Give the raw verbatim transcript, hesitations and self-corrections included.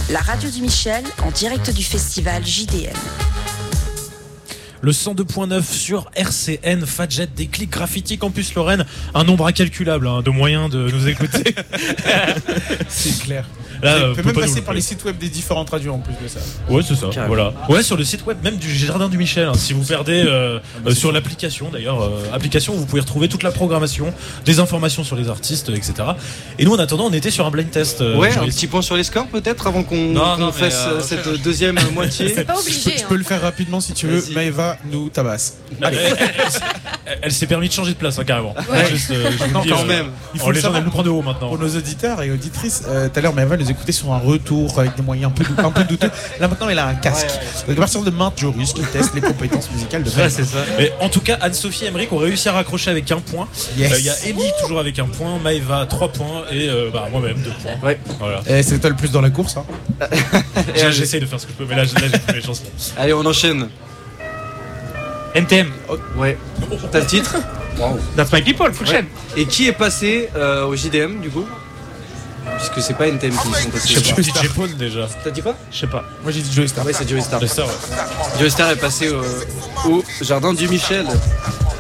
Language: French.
La radio du Michel, en direct du festival J D M. Le cent deux point neuf sur R C N, Fadjet, Déclic, Graffiti, Campus Lorraine. Un nombre incalculable hein, de moyens de nous écouter. C'est clair. Là, on euh, peut peut même pas passer nous- par les sites web des différentes radios en plus de ça. Ouais, c'est ça. Carrément. Voilà. Ouais, sur le site web même du Jardin du Michel. hein, si vous perdez euh, euh, sur l'application, d'ailleurs, euh, application, où vous pouvez retrouver toute la programmation, des informations sur les artistes, euh, et cetera. Et nous, en attendant, on était sur un blind test. euh, Ouais, un Joris. petit point sur les scores peut-être avant qu'on Non, qu'on non, mais, fasse euh, cette cherche. deuxième moitié. C'est pas Je peux, obligé. je hein. peux le faire rapidement si tu veux. Vas-y. Maëva nous tabasse. Elle, elle- elle- elle s'est permis de changer de place, hein, carrément. Ouais. Juste, euh, je vous le Non, dis, quand euh, même. Il oh, faut le les gens, savoir. elle nous prend de haut maintenant. Pour nos auditeurs et auditrices, euh, tout à l'heure, Maëva nous écoutait sur un retour avec des moyens un peu, dou- un peu douteux. Là, maintenant, elle a un casque. Donc, à partir de maintenant, Joris qui teste les compétences musicales de Ouais, Maëva. c'est ça. Mais en tout cas, Anne-Sophie et Emeric ont réussi à raccrocher avec un point. Il Yes. y a Ellie toujours avec un point, Maëva trois points et euh, bah, moi-même deux points. Ouais. Voilà. Et c'est toi le plus dans la course. Hein. Et, J'ai- euh, J'essaye de faire ce que je peux, mais là, j'ai- là j'ai plus les chances. Allez, on enchaîne. N T M. Ouais. T'as le titre. That's my people, full Ouais. chaîne. Et qui est passé euh, au J D M du coup? Puisque c'est pas N T M qui sont passés. Je sais pas, D J Pone déjà. T'as dit quoi? Je sais pas. Moi, j'ai dit Joey Star. Ouais, c'est Joey Star. Lester, ouais. Joey Star est passé au, au Jardin du Michel.